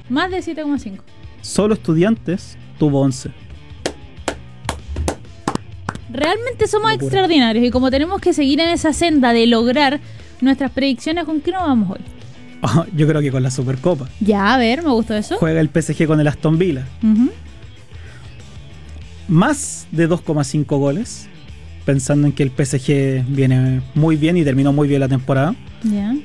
Más de 7,5. Solo Estudiantes tuvo 11. Realmente somos Locura. extraordinarios y como tenemos que seguir en esa senda de lograr nuestras predicciones, ¿con qué nos vamos hoy? Oh, yo creo que con la Supercopa. Ya, a ver, me gustó eso. Juega el PSG con el Aston Villa. Uh-huh. Más de 2,5 goles. Pensando en que el PSG viene muy bien y terminó muy bien la temporada. Ya.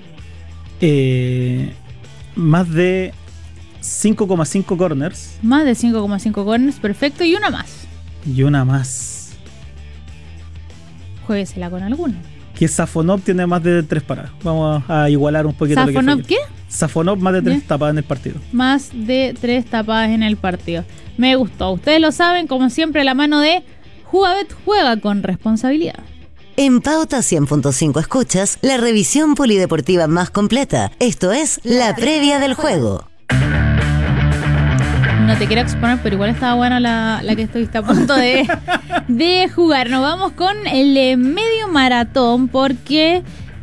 Más de 5,5 corners. Más de 5,5 corners, perfecto. Y una más. Y una más. Jueguesela con alguno. Que Safonov tiene más de 3 paradas. Vamos a igualar un poquito ¿Safonov lo que fue. qué? Safonov más de 3 Ya. tapadas en el partido. Más de 3 tapadas en el partido. Me gustó. Ustedes lo saben, como siempre, la mano de Jugabet, juega con responsabilidad. En Pauta 100.5 escuchas la revisión polideportiva más completa. Esto es la previa del juego. No te quiero exponer, pero igual estaba buena la que estuviste a punto de jugar. Nos vamos con el medio maratón porque,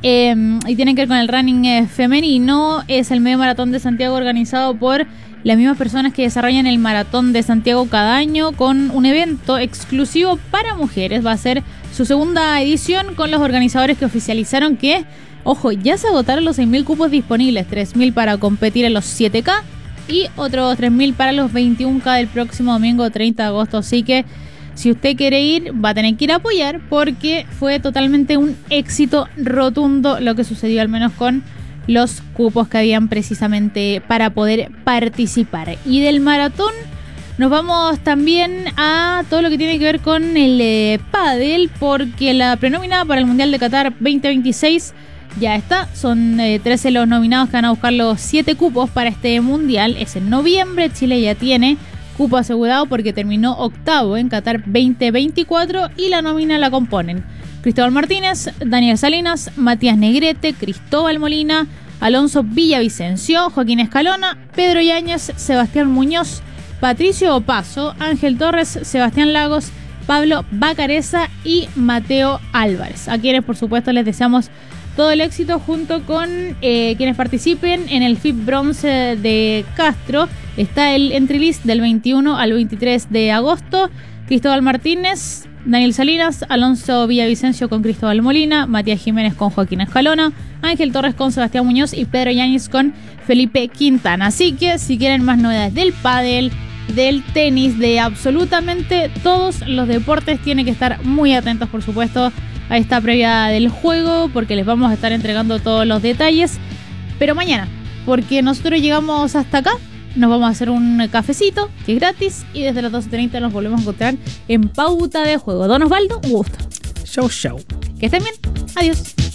y tiene que ver con el running femenino, es el medio maratón de Santiago organizado por las mismas personas que desarrollan el maratón de Santiago cada año con un evento exclusivo para mujeres. Va a ser su segunda edición con los organizadores que oficializaron que, ojo, ya se agotaron los 6.000 cupos disponibles, 3.000 para competir en los 7K y otros 3.000 para los 21K del próximo domingo 30 de agosto. Así que si usted quiere ir, va a tener que ir a apoyar porque fue totalmente un éxito rotundo lo que sucedió, al menos con los cupos que habían precisamente para poder participar. Y del maratón nos vamos también a todo lo que tiene que ver con el pádel, porque la prenominada para el Mundial de Qatar 2026 ya está. Son 13 los nominados que van a buscar los 7 cupos para este Mundial. Es en noviembre. Chile ya tiene cupo asegurado porque terminó octavo en Qatar 2024 y la nómina la componen Cristóbal Martínez, Daniel Salinas, Matías Negrete, Cristóbal Molina, Alonso Villavicencio, Joaquín Escalona, Pedro Yáñez, Sebastián Muñoz, Patricio Opaso, Ángel Torres, Sebastián Lagos, Pablo Bacareza y Mateo Álvarez, a quienes por supuesto les deseamos todo el éxito junto con quienes participen en el FIB Bronce de Castro. Está el entry list del 21 al 23 de agosto. Cristóbal Martínez, Daniel Salinas, Alonso Villavicencio con Cristóbal Molina, Matías Jiménez con Joaquín Escalona, Ángel Torres con Sebastián Muñoz y Pedro Yáñez con Felipe Quintana. Así que si quieren más novedades del pádel, del tenis, de absolutamente todos los deportes, tienen que estar muy atentos, por supuesto, a esta previa del juego, porque les vamos a estar entregando todos los detalles. Pero mañana, porque nosotros llegamos hasta acá, nos vamos a hacer un cafecito, que es gratis, y desde las 12:30 nos volvemos a encontrar en Pauta de Juego. Don Osvaldo, un gusto. Chau, chau. Que estén bien. Adiós.